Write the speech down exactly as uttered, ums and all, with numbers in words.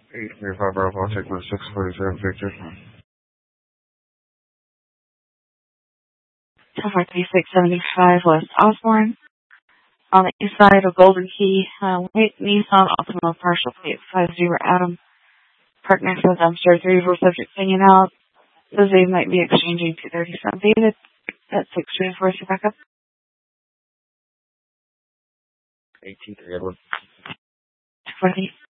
eight three five Bravo, I'll take my six forty-seven Victor. Tower three six seven five West Osborne. On the east side of Golden Key, uh, Nissan Altima partial plate five zero Adam. Park next to the dumpster, three four subject hanging out. The Z might be exchanging two thirty-seven David at six three four to back up. eighteen three Edward. two forty.